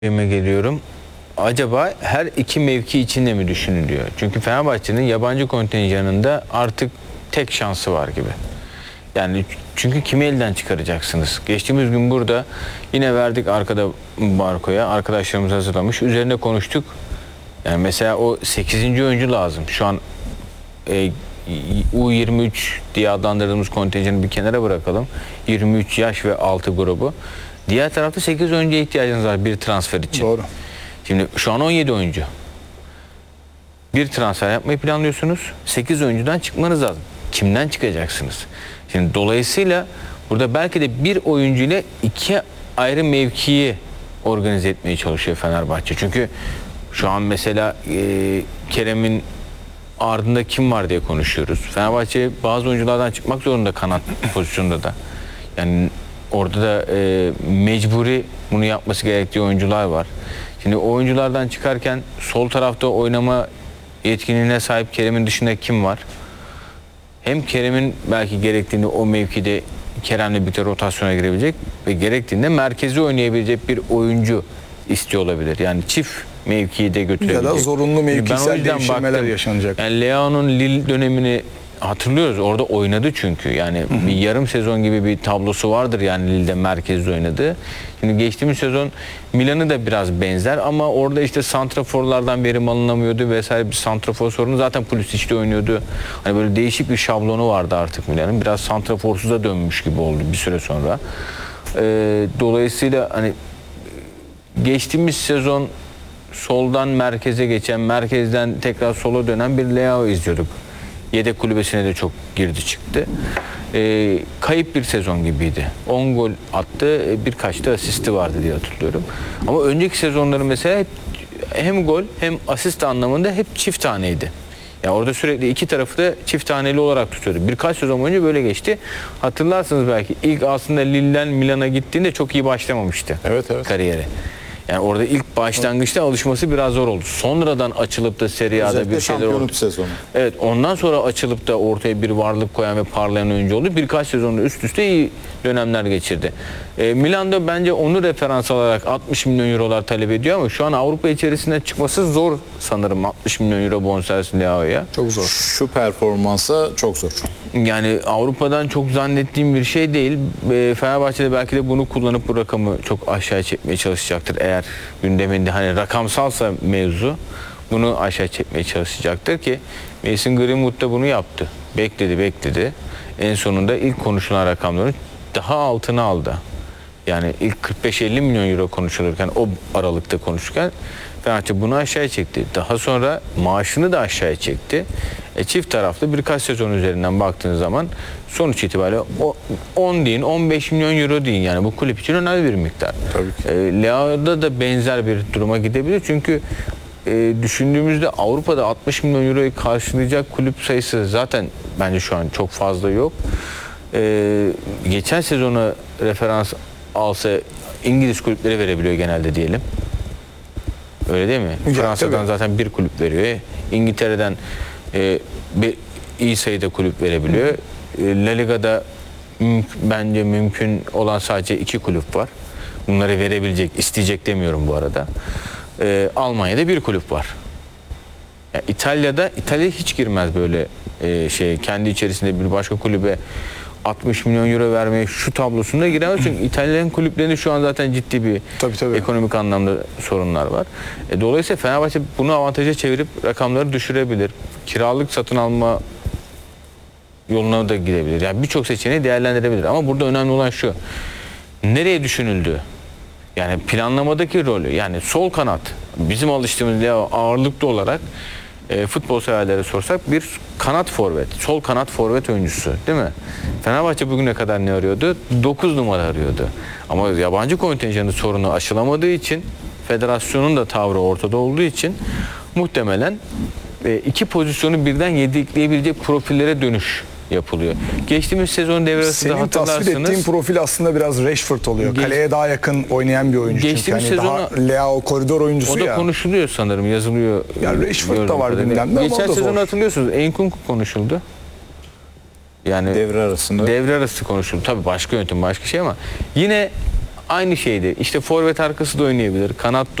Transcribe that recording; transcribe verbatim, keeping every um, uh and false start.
geliyorum. Acaba her iki mevki içinde mi düşünülüyor? Çünkü Fenerbahçe'nin yabancı kontenjanında artık tek şansı var gibi. Yani çünkü kimi elden çıkaracaksınız? Geçtiğimiz gün burada yine verdik arkada Barko'ya. Arkadaşlarımız hazırlamış. Üzerine konuştuk. Yani mesela o sekizinci oyuncu lazım. Şu an e, U yirmi üç diye adlandırdığımız kontenjanı bir kenara bırakalım. yirmi üç yaş ve altı grubu. Diğer tarafta sekiz oyuncuya ihtiyacınız var bir transfer için. Doğru. Şimdi şu an on yedi oyuncu. Bir transfer yapmayı planlıyorsunuz. sekiz oyuncudan çıkmanız lazım. Kimden çıkacaksınız? Şimdi dolayısıyla burada belki de bir oyuncu ile iki ayrı mevkiyi organize etmeye çalışıyor Fenerbahçe. Çünkü şu an mesela e, Kerem'in ardında kim var diye konuşuyoruz. Fenerbahçe bazı oyunculardan çıkmak zorunda kanat pozisyonda da. Yani orada da e, mecburi bunu yapması gerektiği oyuncular var. Şimdi o oyunculardan çıkarken sol tarafta oynama yetkinliğine sahip Kerem'in dışında kim var? Hem Kerem'in belki gerektiğinde o mevkide Kerem'le birlikte rotasyona girebilecek ve gerektiğinde merkezi oynayabilecek bir oyuncu istiyor olabilir. Yani çift mevkiyi de götürebilecek. Ya da zorunlu mevkisel değişimler yaşanacak. Yani Leao'nun Lille dönemini hatırlıyoruz. Orada oynadı çünkü. Yani hı hı. bir yarım sezon gibi bir tablosu vardır yani Lille'de merkezde oynadı. Şimdi geçtiğimiz sezon Milan'ı da biraz benzer ama orada işte santraforlardan verim alınamıyordu vesaire, bir santrafor sorunu. Zaten Pulisic'te oynuyordu. Hani böyle değişik bir şablonu vardı artık Milan'ın. Biraz santraforsuza dönmüş gibi oldu bir süre sonra. Ee, dolayısıyla hani geçtiğimiz sezon soldan merkeze geçen, merkezden tekrar sola dönen bir Leao izliyorduk. Yedek kulübesine de çok girdi çıktı. Ee, kayıp bir sezon gibiydi. on gol attı, birkaç da asisti vardı diye hatırlıyorum. Ama önceki sezonları mesela hep hem gol hem asist anlamında hep çift taneydi. Yani orada sürekli iki tarafı da çift taneli olarak tutuyordu. Birkaç sezon boyunca böyle geçti. Hatırlarsınız belki ilk aslında Lille'den Milan'a gittiğinde çok iyi başlamamıştı evet, evet. kariyeri. Yani orada ilk başlangıçta alışması biraz zor oldu. Sonradan açılıp da Serie A'da bir şeyler oldu. Sezonu. Evet, ondan sonra açılıp da ortaya bir varlık koyan ve parlayan oyuncu oldu. Birkaç sezonda üst üste iyi dönemler geçirdi. E, Milan'da bence onu referans alarak altmış milyon eurolar talep ediyor ama şu an Avrupa içerisinden çıkması zor sanırım, altmış milyon euro bonservis Leao'ya. Çok zor. Şu performansa çok zor. Yani Avrupa'dan çok zannettiğim bir şey değil. E, Fenerbahçe'de belki de bunu kullanıp bu rakamı çok aşağı çekmeye çalışacaktır. Eğer gündeminde hani rakamsalsa mevzu, bunu aşağı çekmeye çalışacaktır ki Mason Greenwood da bunu yaptı. Bekledi bekledi. En sonunda ilk konuşulan rakamların daha altına aldı. Yani ilk kırk beş elli milyon euro konuşulurken, o aralıkta konuşurken Fenerbahçe bunu aşağıya çekti. Daha sonra maaşını da aşağıya çekti. E, çift taraflı birkaç sezon üzerinden baktığınız zaman sonuç itibariyle on deyin, on beş milyon euro deyin. Yani bu kulüp için önemli bir miktar. Tabii ki. E, Leao'da da benzer bir duruma gidebilir. Çünkü e, düşündüğümüzde Avrupa'da altmış milyon euroyu karşılayacak kulüp sayısı zaten bence şu an çok fazla yok. E, geçen sezona referans alsa İngiliz kulüpleri verebiliyor genelde diyelim. Öyle değil mi? Ya, Fransa'dan tabii. zaten bir kulüp veriyor. İngiltere'den e, bir iyi sayıda kulüp verebiliyor. E, La Liga'da müm- bence mümkün olan sadece iki kulüp var. Bunları verebilecek, isteyecek demiyorum bu arada. E, Almanya'da bir kulüp var. Yani İtalya'da, İtalya hiç girmez böyle e, şey, kendi içerisinde bir başka kulübe altmış milyon euro vermeye şu tablosunda giremez. Çünkü İtalyan kulüplerinde şu an zaten ciddi bir Tabii, tabii. ekonomik anlamda sorunlar var. E, dolayısıyla Fenerbahçe bunu avantaja çevirip rakamları düşürebilir. Kiralık satın alma yoluna da gidebilir. Yani birçok seçeneği değerlendirebilir. Ama burada önemli olan şu: nereye düşünüldü? Yani planlamadaki rolü, yani sol kanat, bizim alıştığımız ağırlıklı olarak e, futbol severlere sorsak bir kanat forvet, sol kanat forvet oyuncusu değil mi? Fenerbahçe bugüne kadar ne arıyordu? dokuz numara arıyordu. Ama yabancı kontenjanı sorunu aşılamadığı için, federasyonun da tavrı ortada olduğu için muhtemelen e, iki pozisyonu birden yedekleyebilecek profillere dönüş yapılıyor. Geçtiğimiz sezon devre arasında Senin tasvir hatırlarsanız, ettiğin profil aslında biraz Rashford oluyor. Geç, Kaleye daha yakın oynayan bir oyuncu. Geçtiğimiz Çünkü hani sezonu, daha Leao koridor oyuncusu o da ya. konuşuluyor sanırım, yazılıyor. Ya Rashford da gördüğüm var kadarıyla. gündemde ama Geçen o da sezonu zor. hatırlıyorsunuz. Enkunku konuşuldu. Yani Devre arasında. devre arası konuşuldu. Tabii başka yönetim, başka şey ama yine aynı şeydi. İşte forvet arkası da oynayabilir, kanat